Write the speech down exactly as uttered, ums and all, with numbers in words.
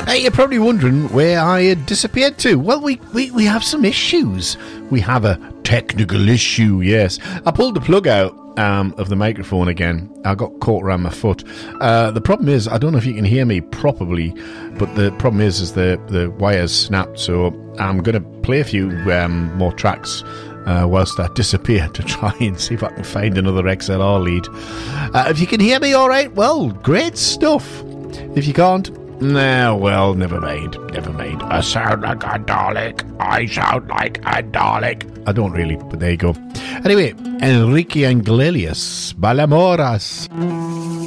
Hey, you're probably wondering where I had disappeared to. Well, we, we, we have some issues. We have a technical issue, yes. I pulled the plug out um, of the microphone again. I got caught around my foot. Uh, the problem is, I don't know if you can hear me properly, but the problem is, is the, the wires snapped. So I'm going to play a few um, more tracks Uh, whilst I disappear to try and see if I can find another X L R lead. Uh, if you can hear me all right, well, great stuff. If you can't, nah, well, never mind, never mind. I sound like a Dalek. I sound like a Dalek. I don't really, but there you go. Anyway, Enrique Iglesias, Balamoras.